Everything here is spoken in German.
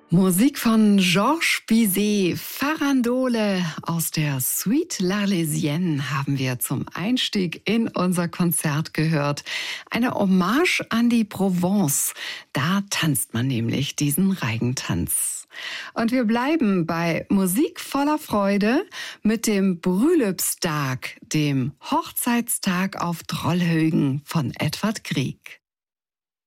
Musik von Georges Bizet, Farandole aus der Suite L'Arlésienne haben wir zum Einstieg in unser Konzert gehört. Eine Hommage an die Provence. Da tanzt man nämlich diesen Reigentanz. Und wir bleiben bei Musik voller Freude mit dem Brüllupsdag, dem Hochzeitstag auf Drollhögen von Edvard Grieg.